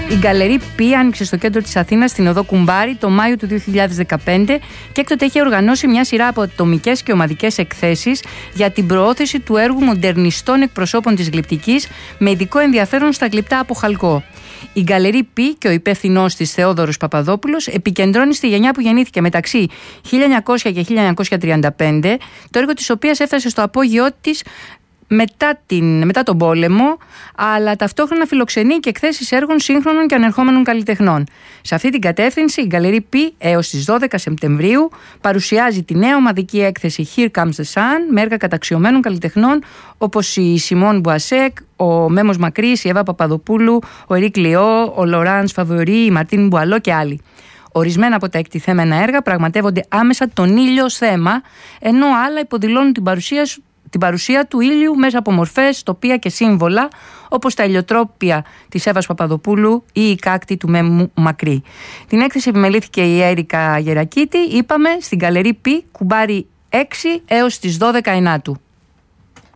Η Γκαλερί Π άνοιξε στο κέντρο της Αθήνας, στην οδό Κουμπάρη, το Μάιο του 2015 και έκτοτε έχει οργανώσει μια σειρά από ατομικές και ομαδικές εκθέσεις για την προώθηση του έργου μοντερνιστών εκπροσώπων της γλυπτικής με ειδικό ενδιαφέρον στα γλυπτά από χαλκό. Η Γκαλερί Π και ο υπεύθυνός της Θεόδωρος Παπαδόπουλος επικεντρώνει στη γενιά που γεννήθηκε μεταξύ 1900 και 1935, το έργο της οποίας έφτασε στο απόγειό της μετά τον πόλεμο, αλλά ταυτόχρονα φιλοξενεί και εκθέσεις έργων σύγχρονων και ανερχόμενων καλλιτεχνών. Σε αυτή την κατεύθυνση, η Γκαλερί Π έως τις 12 Σεπτεμβρίου παρουσιάζει τη νέα ομαδική έκθεση Here Comes the Sun με έργα καταξιωμένων καλλιτεχνών όπως η Σιμών Μπουασέκ, ο Μέμος Μακρύς, η Εύα Παπαδοπούλου, ο Ερίκ Λιό, ο Λοράνς Φαβορί, η Μαρτίν Μπουαλό και άλλοι. Ορισμένα από τα εκτιθέμενα έργα πραγματεύονται άμεσα τον ήλιο ως θέμα, ενώ άλλα υποδηλώνουν την παρουσία του ήλιου μέσα από μορφές, τοπία και σύμβολα, όπως τα ηλιοτρόπια της Εύας Παπαδοπούλου ή η κάκτη του Μέμου Μακρύ. Την έκθεση επιμελήθηκε η Έρικα Γερακίτη, είπαμε, στην Γκαλερί Π, Κουμπάρι 6 έως τις 12 Ενάτου.